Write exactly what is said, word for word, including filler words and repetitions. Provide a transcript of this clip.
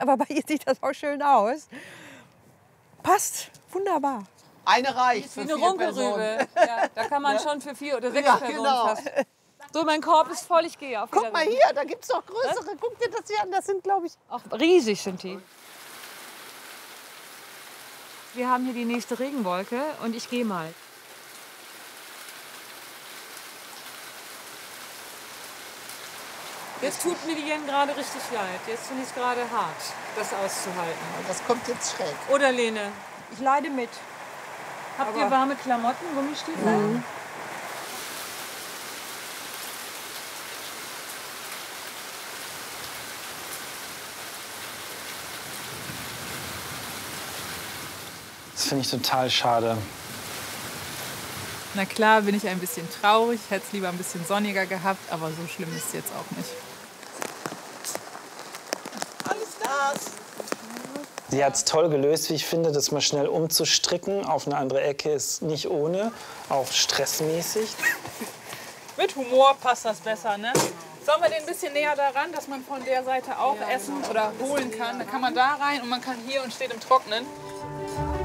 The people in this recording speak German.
Aber bei ihr sieht das auch schön aus. Passt, wunderbar. Eine reicht für Wie eine vier Runkelrübe. Personen. Ja, da kann man schon für vier oder sechs Ja, Personen genau. fast. So, mein Korb ist voll, ich gehe auf Guck mal Wiedersehen. hier, da gibt es noch größere. Guck dir das hier an, das sind, glaube ich... Ach, riesig sind die. Wir haben hier die nächste Regenwolke und ich gehe mal. Jetzt tut mir die Jen gerade richtig leid. Jetzt finde ich es gerade hart, das auszuhalten. Das kommt jetzt schräg. Oder Lene, Ich leide mit. habt Aber- ihr warme Klamotten, Gummistiefel? Mhm. Das finde ich total schade. Na klar bin ich ein bisschen traurig, hätte es lieber ein bisschen sonniger gehabt, aber so schlimm ist es jetzt auch nicht. Alles das. Sie hat es toll gelöst, wie ich finde, das mal schnell umzustricken auf eine andere Ecke ist nicht ohne, auch stressmäßig. Mit Humor passt das besser, ne? Sollen wir den ein bisschen näher daran, dass man von der Seite auch essen oder holen kann? Dann kann man da rein und man kann hier und steht im Trocknen.